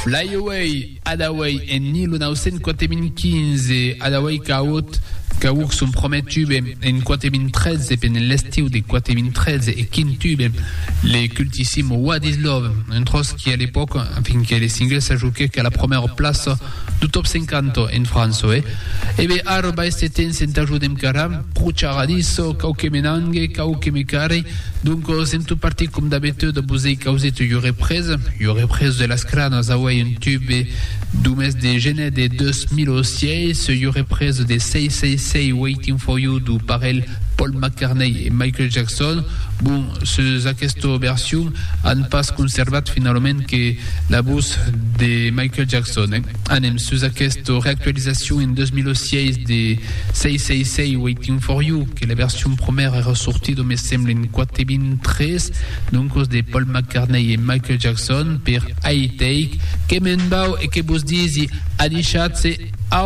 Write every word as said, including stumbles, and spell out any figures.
Fly Away, Hadaway en millenovecentquinze, Hadaway caot Caouk son premier tube en quatrevintreze et pen l'estiu de quatrevintreze et quin tube les cultissimo What is Love, un tros qui à l'époque, enfin que les singles s'ajoutaient qu'à la première place du top cinquante en France. Eh? Et bien, arba esteten s'entajudem caram, prucharadiso, cauque menangue, cauque mecare, donc c'est tout parti comme d'habitude, vous avez causé une reprise, une reprise de la scrane, vous avez un tube du mes de genève de deux mille seize, une reprise de six six six Waiting for You du parel Paul McCartney et Michael Jackson. Bon, ce aquesta version han pas conservat finalement que la voix de Michael Jackson. Eh? Anem sur aquesta réactualisation en deux mille seize de six six six Waiting for You, que la version première est ressortie de me semble en quatrevintreze, donc de Paul McCartney et Michael Jackson per I Take, que m'en bau et que vous disi adichat c'est